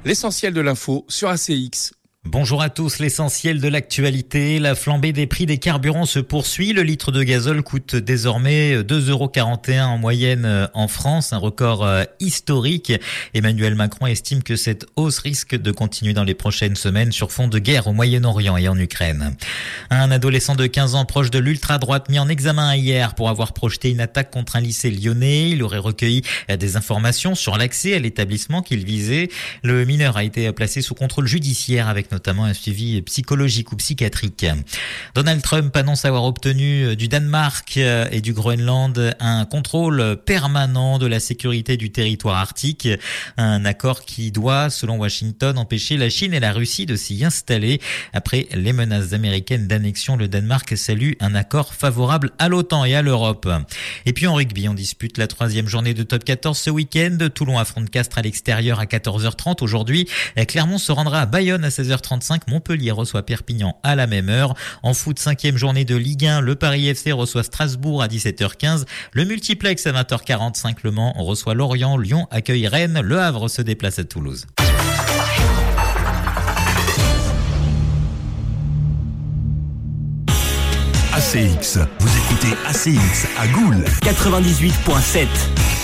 L'essentiel de l'info sur ACX. Bonjour à tous, l'essentiel de l'actualité. La flambée des prix des carburants se poursuit. Le litre de gazole coûte désormais 2,41 € en moyenne en France, un record historique. Emmanuel Macron estime que cette hausse risque de continuer dans les prochaines semaines sur fond de guerre au Moyen-Orient et en Ukraine. Un adolescent de 15 ans proche de l'ultra-droite mis en examen hier pour avoir projeté une attaque contre un lycée lyonnais. Il aurait recueilli des informations sur l'accès à l'établissement qu'il visait. Le mineur a été placé sous contrôle judiciaire avec notamment un suivi psychologique ou psychiatrique. Donald Trump annonce avoir obtenu du Danemark et du Groenland un contrôle permanent de la sécurité du territoire arctique. Un accord qui doit, selon Washington, empêcher la Chine et la Russie de s'y installer. Après les menaces américaines d'annexion, le Danemark salue un accord favorable à l'OTAN et à l'Europe. Et puis en rugby, on dispute la 3e journée de Top 14 ce week-end. Toulon affronte Castres à l'extérieur à 14h30 aujourd'hui. Clermont se rendra à Bayonne à 16h35. Montpellier reçoit Perpignan à la même heure. En foot, 5e journée de Ligue 1, le Paris FC reçoit Strasbourg à 17h15. Le multiplex à 20h45, Le Mans reçoit Lorient. Lyon accueille Rennes. Le Havre se déplace à Toulouse. ACX, vous écoutez ACX à Goul 98.7.